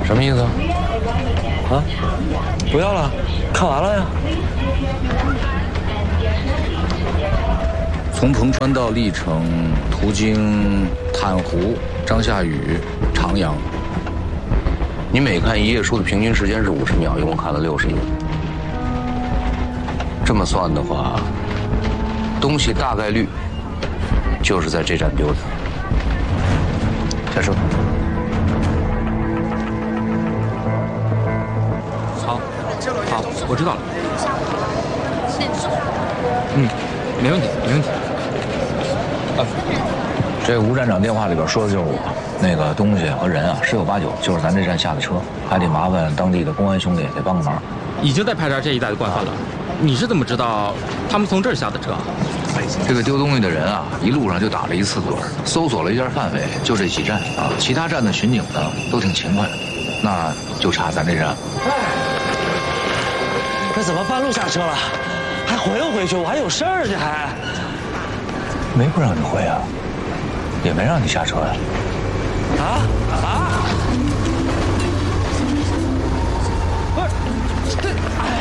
什么意思？啊？不要了？看完了呀。 从彭川到历城，途经坦湖、张夏峪、长阳。你每看一页书的平均时间是50秒，一共看了60页。这么算的话，东西大概率就是在这站丢的。下车。 好，我知道了。没问题，没问题。 这吴站长电话里边说的就是我，那个东西和人啊，10有8九就是咱这站下的车，还得麻烦当地的公安兄弟得帮个忙。 已经在排查这一带的惯犯了，你是怎么知道他们从这儿下的车？ 这个丢东西的人啊，一路上就打了1次盹，搜索了一下范围，就这几站啊，其他站的巡警呢都挺勤快的，那就差咱这站。 这怎么半路下车了？还回不回去？我还有事儿呢，还没不让你回啊，也没让你下车呀。 不是，这，哎